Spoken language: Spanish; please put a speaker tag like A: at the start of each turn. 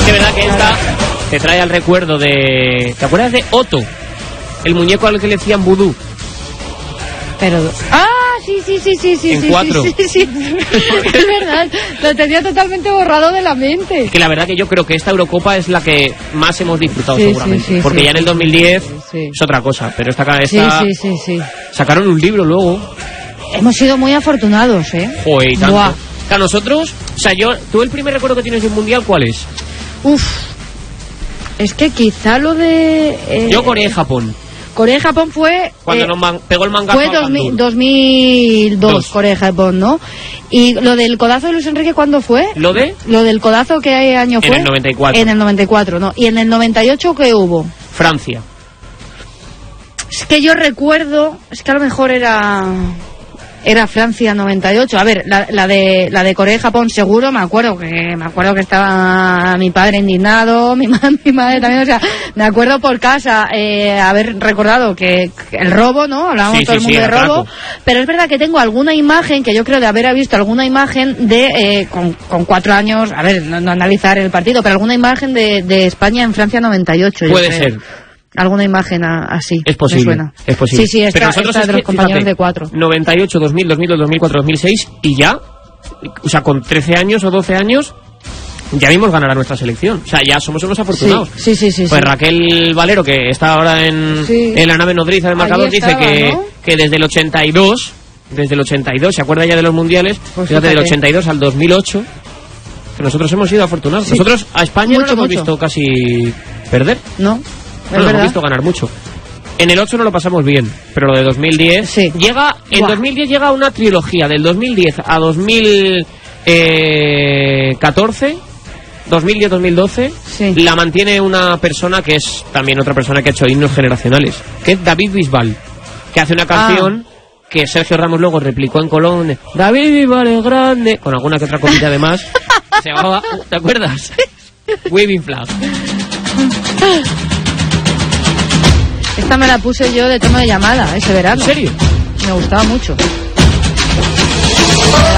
A: Es de verdad que esta te trae al recuerdo de... ¿Te acuerdas de Otto? El muñeco al que le decían vudú.
B: Pero... Sí.
A: En 4.
B: Sí. Es verdad, lo tenía totalmente borrado de la mente.
A: Que la verdad que yo creo que esta Eurocopa es la que más hemos disfrutado seguramente. Porque ya en el 2010 es otra cosa. Pero esta
B: Sí.
A: Sacaron un libro luego.
B: Hemos sido muy afortunados, ¿eh?
A: Joder, y tanto.
B: Buah.
A: Que a nosotros... O sea, ¿tú el primer recuerdo que tienes de un mundial cuál es?
B: Es que quizá lo de...
A: Yo Corea y Japón.
B: Corea y Japón fue...
A: Cuando nos pegó el mangazo.
B: Fue 2002, Corea y Japón, ¿no? ¿Y lo del codazo de Luis Enrique cuándo fue?
A: ¿Lo de?
B: Lo del codazo, ¿qué año fue?
A: En el 94.
B: En el 94, ¿no? ¿Y en el 98 qué hubo?
A: Francia.
B: Es que yo recuerdo... Es que a lo mejor era Francia 98. A ver, la de Corea y Japón seguro, me acuerdo que estaba mi padre indignado, mi madre también, o sea, me acuerdo por casa haber recordado que el robo, ¿no? Hablábamos todo el mundo de robo, pero es verdad que tengo alguna imagen, que yo creo de haber visto alguna imagen de, con 4 años, a ver, no analizar el partido, pero alguna imagen de España en Francia 98.
A: Puede ser.
B: Alguna imagen así.
A: Es posible.
B: Me suena.
A: Es posible.
B: Sí, esta de los compañeros de 4.
A: 98, 2000, 2002, 2004, 2006 y ya, o sea, con 13 años o 12 años ya vimos ganar a nuestra selección. O sea, ya somos unos afortunados.
B: Sí.
A: Pues Raquel Valero, que está ahora en la nave nodriza del marcador, dice que desde el 82, ¿se acuerda ya de los mundiales?
B: Pues
A: desde el 82 al 2008, que nosotros hemos sido afortunados. Nosotros a España no lo hemos visto casi perder.
B: No.
A: No lo hemos visto ganar mucho. En el 8 no lo pasamos bien, pero lo de 2010 llega. En 2010 llega una trilogía del 2010 a 2014, 2010-2012. La mantiene una persona que es también otra persona que ha hecho himnos generacionales, que es David Bisbal, que hace una canción que Sergio Ramos luego replicó en Colón. David Bisbal es grande, con alguna que otra cosita de más. Se llamaba, ¿te acuerdas? Waving Flag.
B: Esta me la puse yo de tono de llamada ese verano.
A: ¿En serio?
B: Me gustaba mucho.